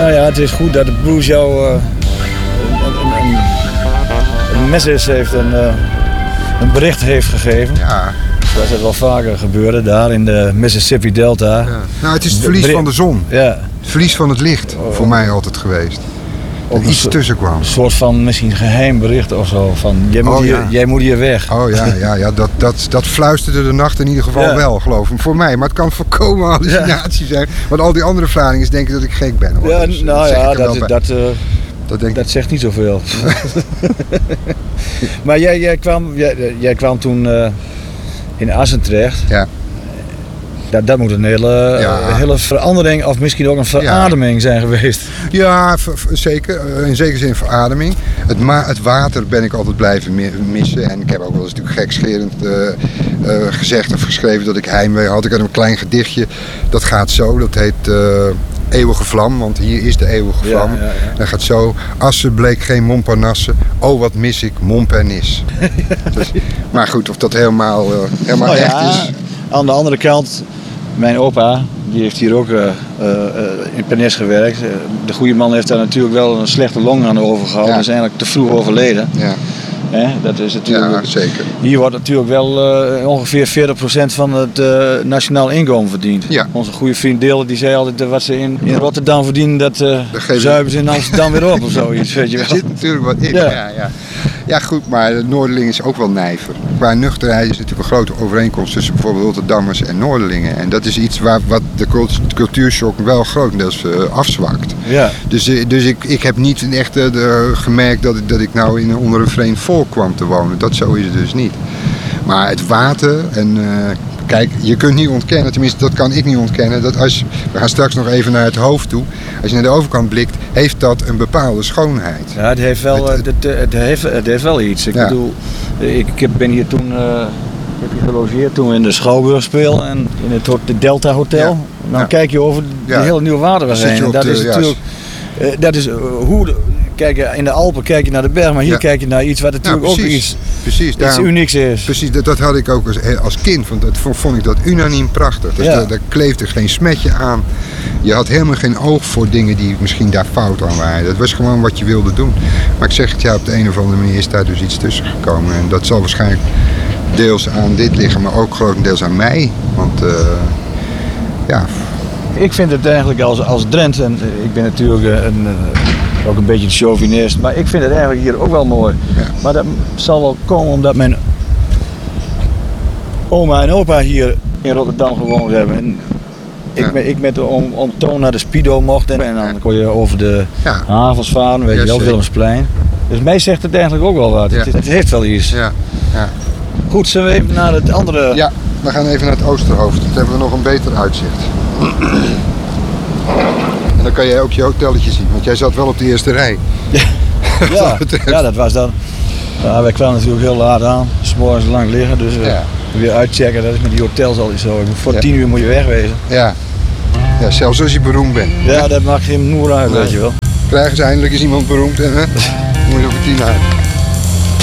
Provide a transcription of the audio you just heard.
Nou ja, het is goed dat de Blues jou een message heeft, een bericht heeft gegeven. Ja. Zoals het wel vaker gebeurde daar in de Mississippi Delta. Ja. Nou, het is het verlies van de zon. Ja. Het verlies van het licht, voor mij altijd geweest. Ook Er iets tussen kwam. Een soort van misschien geheim bericht of zo. Van, jij moet hier weg. Oh ja, dat fluisterde de nacht in ieder geval wel, geloof ik. Voor mij, maar het kan volkomen hallucinatie zijn. Want al die andere Vlamingen denken dat ik gek ben. Hoor. Ja, Dus, nou ja, dat zegt niet zoveel. Maar jij kwam toen in Assen terecht. Ja. Dat moet een hele verandering of misschien ook een verademing zijn geweest. Ja, zeker. In zekere zin verademing. Het water ben ik altijd blijven missen. En ik heb ook wel eens natuurlijk gekscherend gezegd of geschreven dat ik heimwee had. Ik had een klein gedichtje. Dat gaat zo. Dat heet Eeuwige Vlam. Want hier is de eeuwige vlam. Ja. Dat gaat zo. Assen bleek geen Montparnasse. Oh, wat mis ik Montparnasse. Dus, maar goed, of dat helemaal echt is. Aan de andere kant, mijn opa, die heeft hier ook in Pernis gewerkt. De goede man heeft daar natuurlijk wel een slechte long aan overgehouden. Hij is eigenlijk te vroeg overleden. Ja. Dat is natuurlijk, ja, zeker. Hier wordt natuurlijk wel ongeveer 40% van het nationaal inkomen verdiend. Ja. Onze goede vriend Deel die zei altijd wat ze in Rotterdam verdienen, dat zuipen ze in Amsterdam weer op of zoiets. Weet je wel. Er zit natuurlijk wat in. Ja, goed, maar de Noorderling is ook wel nijver. Qua nuchterheid is natuurlijk een grote overeenkomst tussen bijvoorbeeld Rotterdammers en Noorderlingen. En dat is iets wat de cultuurshock wel grotendeels afzwakt. Ja. Dus ik heb niet echt gemerkt dat ik nou onder een vreemd volk kwam te wonen. Dat zo is het dus niet. Maar het water en kijk, je kunt niet ontkennen, tenminste dat kan ik niet ontkennen, dat we gaan straks nog even naar het hoofd toe. Als je naar de overkant blikt, heeft dat een bepaalde schoonheid. Ja, het heeft wel iets. Ik bedoel, ik ben hier toen gelogeerd toen we in de Schouwburg speelden en in het Delta Hotel. Ja. Dan kijk je over de hele Nieuwe Waterweg heen. Dat is natuurlijk, dat is hoe. Kijk, in de Alpen kijk je naar de berg, maar hier kijk je naar iets wat natuurlijk ook iets unieks is. Precies, dat had ik ook als kind. Vond ik dat unaniem prachtig. Dus daar kleefde geen smetje aan. Je had helemaal geen oog voor dingen die misschien daar fout aan waren. Dat was gewoon wat je wilde doen. Maar ik zeg het, op de een of andere manier is daar dus iets tussen gekomen. En dat zal waarschijnlijk deels aan dit liggen, maar ook grotendeels aan mij. Want Ik vind het eigenlijk als Drent, en ik ben natuurlijk ook een beetje een chauvinist, maar ik vind het eigenlijk hier ook wel mooi. Ja. Maar dat zal wel komen omdat mijn oma en opa hier in Rotterdam gewoond hebben. En ik met de oom Toon naar de Spido mocht en dan kon je over de havens varen, weet je wel, Willemsplein. Dus mij zegt het eigenlijk ook wel wat. Ja. Het heeft wel iets. Ja. Ja. Goed, zullen we even naar het andere... Ja, we gaan even naar het Oosterhoofd. Dan hebben we nog een beter uitzicht. En dan kan jij ook je hotelletje zien, want jij zat wel op de eerste rij. Ja, dat was dan. Ja, wij kwamen natuurlijk heel laat aan, 's morgens lang liggen, dus weer uitchecken. Dat is met die hotels al zo. Voor 10 uur moet je wegwezen. Ja, zelfs als je beroemd bent. Ja, dat maakt geen moer uit, weet je wel. Krijgen ze eindelijk eens iemand beroemd en moet je voor 10 uit.